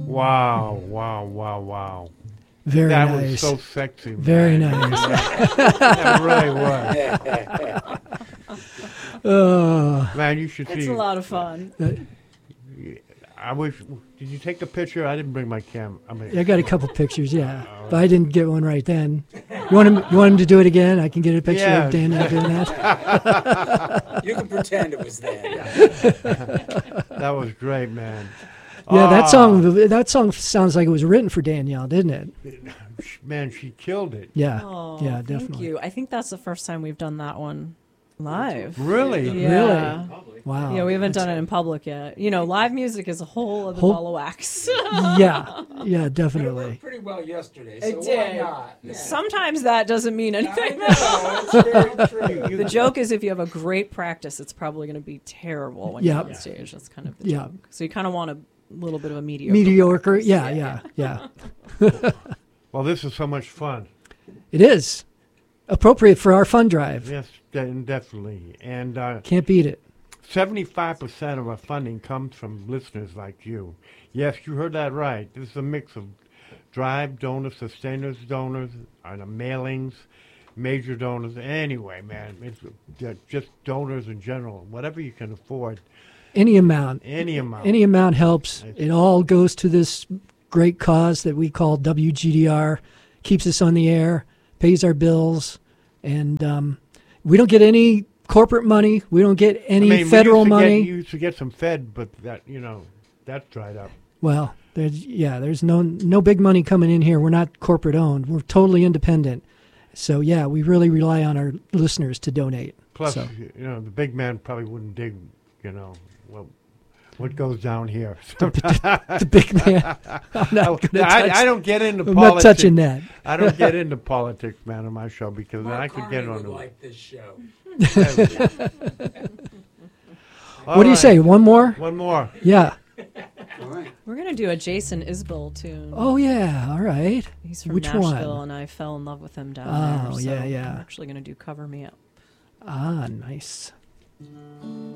Wow, wow, wow, wow. Very That nice. was so sexy, man. Very nice. That really was. Man, you should It's see. a lot of fun. I wish. Did you take the picture? I didn't bring my camera. I got a couple pictures, yeah, but I didn't get one right then. You want him to do it again? I can get a picture of Daniel doing that. You can pretend it was there. That was great, man. Yeah, that song sounds like it was written for Danielle, didn't it? Man, she killed it. Yeah, Oh, yeah, thank definitely. you. I think that's the first time we've done that one live. Really? Yeah. Wow. Yeah, we haven't done it in public yet. You know, live music is a whole other ball of wax. Yeah, It worked definitely. pretty well yesterday, It so did. why not? Yeah. Sometimes that doesn't mean anything. I know, it's very true. The joke is if you have a great practice, it's probably going to be terrible when you're on stage. That's kind of the Yeah. joke. So you kind of want a little bit of a mediocre. Mediocre. practice. Yeah. Well, this is so much fun. It is appropriate for our fund drive. Yes, definitely. And Can't beat it. 75% of our funding comes from listeners like you. Yes, you heard that right. This is a mix of drive donors, sustainers donors, and mailings, major donors. Anyway, man, it's just donors in general. Whatever you can afford, Any amount. any amount. Any amount helps. It all goes to this great cause that we call WGDR, keeps us on the air, pays our bills, and we don't get any corporate money. We don't get any federal money. You used to get some Fed, but that that's dried up. Well, there's no big money coming in here. We're not corporate owned. We're totally independent. So yeah, we really rely on our listeners to donate. Plus, So. the big man probably wouldn't dig, what goes down here. The big man. I don't get into I'm politics. not touching that. I don't get into politics, man, on my show because then I Mark could get Carney on would the. like this show. What do you say? One more? One more. Yeah. All right. We're going to do a Jason Isbell tune. Oh yeah. All right. He's from Which Nashville, one? and I fell in love with him down Oh, there. yeah, yeah. I'm actually going to do Cover Me Up. Ah, nice. Thank